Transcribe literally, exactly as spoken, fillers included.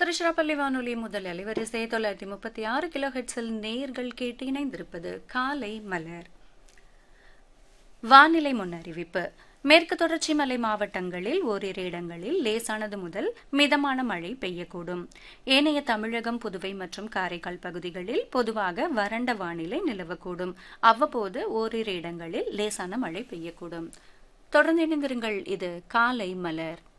திருச்சிராப்பள்ளி வானொலி முதல் அலைவரிசை தொள்ளாயிரத்தி முப்பத்தி ஆறு கிலோ ஹெட்ஸில் நேர்கள் கேட்டு இணைந்திருப்பது காலை மலர். வானிலை முன்னறிவிப்பு. மேற்கு தொடர்ச்சி மலை மாவட்டங்களில் ஓரிரு இடங்களில் லேசானது முதல் மிதமான மழை பெய்யக்கூடும். ஏனைய தமிழகம், புதுவை மற்றும் காரைக்கால் பகுதிகளில் பொதுவாக வறண்ட வானிலை நிலவக்கூடும். அவ்வப்போது ஓரிரு இடங்களில் லேசான மழை பெய்யக்கூடும். தொடர்ந்து இணைந்திருங்கள். இது காலை மலர்.